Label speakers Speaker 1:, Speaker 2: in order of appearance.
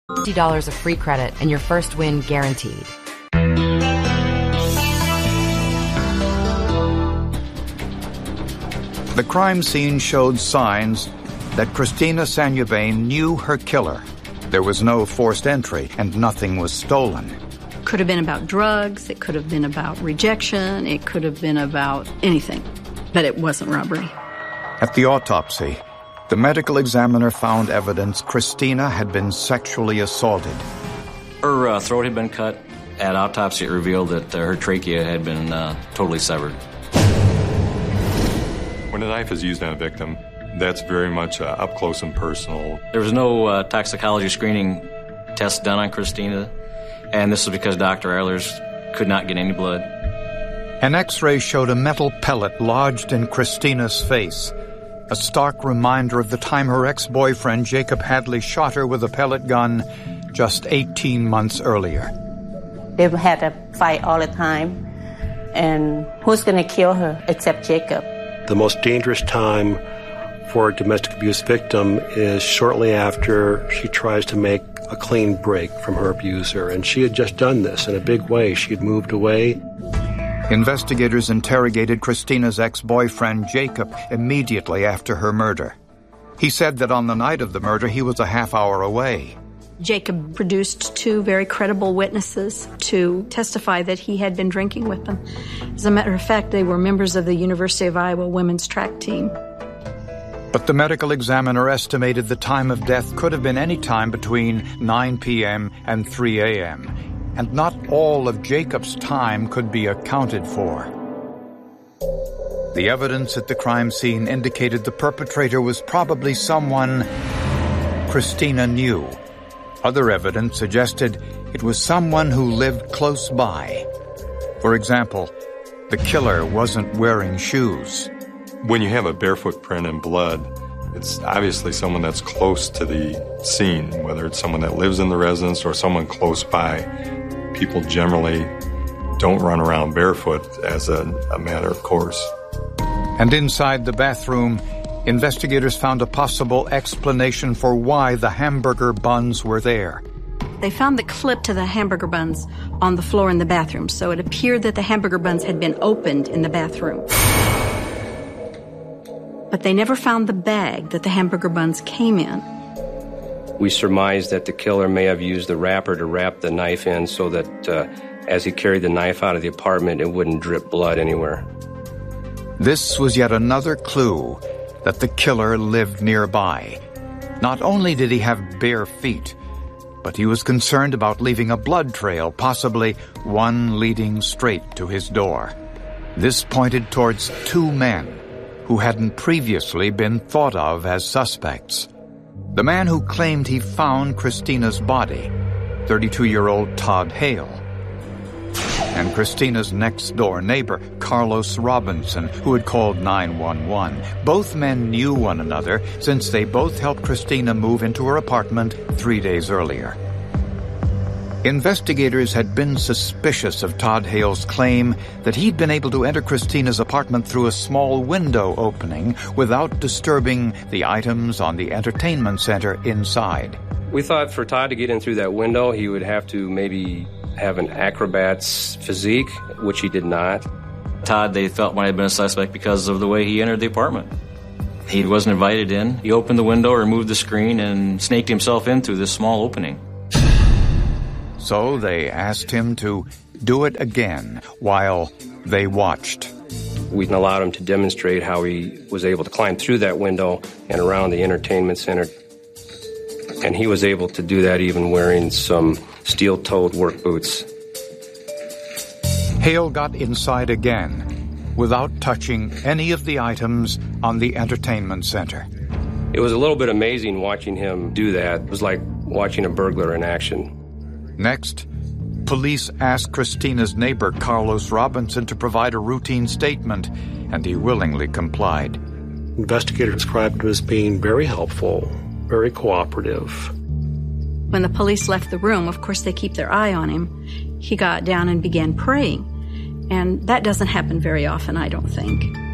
Speaker 1: $50 of free credit and your first win guaranteed.
Speaker 2: The crime scene showed signs that Christina Sanyabain knew her killer. There was no forced entry and nothing was stolen.
Speaker 3: Could have been about drugs, it could have been about rejection, it could have been about anything, but it wasn't robbery.
Speaker 2: At the autopsy, the medical examiner found evidence Christina had been sexually assaulted.
Speaker 4: Her throat had been cut. At autopsy, it revealed that her trachea had been totally severed.
Speaker 5: When a knife is used on a victim, that's very much up close and personal.
Speaker 4: There was no toxicology screening test done on Christina, and this was because Dr. Eilers could not get any blood.
Speaker 2: An X-ray showed a metal pellet lodged in Christina's face, a stark reminder of the time her ex-boyfriend Jacob Hadley shot her with a pellet gun just 18 months earlier.
Speaker 6: They had a fight all the time, and who's going to kill her except Jacob?
Speaker 7: The most dangerous time for a domestic abuse victim is shortly after she tries to make a clean break from her abuser, and she had just done this in a big way. She had moved away.
Speaker 2: Investigators interrogated Christina's ex-boyfriend Jacob immediately after her murder. He said that on the night of the murder he was a half hour away.
Speaker 3: Jacob produced 2 very credible witnesses to testify that he had been drinking with them. As a matter of fact, they were members of the University of Iowa women's track team.
Speaker 2: But the medical examiner estimated the time of death could have been any time between 9 p.m. and 3 a.m., and not all of Jacob's time could be accounted for. The evidence at the crime scene indicated the perpetrator was probably someone Christina knew. Other evidence suggested it was someone who lived close by. For example, the killer wasn't wearing shoes.
Speaker 5: When you have a barefoot print in blood, it's obviously someone that's close to the scene, whether it's someone that lives in the residence or someone close by. People generally don't run around barefoot as a matter of course.
Speaker 2: And inside the bathroom, investigators found a possible explanation for why the hamburger buns were there.
Speaker 3: They found the clip to the hamburger buns on the floor in the bathroom, so it appeared that the hamburger buns had been opened in the bathroom. But they never found the bag that the hamburger buns came in.
Speaker 8: We surmised that the killer may have used the wrapper to wrap the knife in so that as he carried the knife out of the apartment, it wouldn't drip blood anywhere.
Speaker 2: This was yet another clue that the killer lived nearby. Not only did he have bare feet, but he was concerned about leaving a blood trail, possibly one leading straight to his door. This pointed towards 2 men who hadn't previously been thought of as suspects. The man who claimed he found Christina's body, 32-year-old Todd Hale, and Christina's next-door neighbor, Carlos Robinson, who had called 911. Both men knew one another since they both helped Christina move into her apartment 3 days earlier. Investigators had been suspicious of Todd Hale's claim that he'd been able to enter Christina's apartment through a small window opening without disturbing the items on the entertainment center inside.
Speaker 8: We thought for Todd to get in through that window, he would have to maybe have an acrobat's physique, which he did not.
Speaker 4: Todd, they felt, might have been a suspect because of the way he entered the apartment. He wasn't invited in. He opened the window, removed the screen, and snaked himself in through this small opening.
Speaker 2: So they asked him to do it again while they watched.
Speaker 8: We allowed him to demonstrate how he was able to climb through that window and around the entertainment center. And he was able to do that even wearing some steel-toed work boots.
Speaker 2: Hale got inside again without touching any of the items on the entertainment center.
Speaker 8: It was a little bit amazing watching him do that. It was like watching a burglar in action.
Speaker 2: Next, police asked Christina's neighbor, Carlos Robinson, to provide a routine statement, and he willingly complied.
Speaker 7: Investigators described him as being very helpful, very cooperative.
Speaker 3: When the police left the room, of course, they keep their eye on him. He got down and began praying, and that doesn't happen very often, I don't think.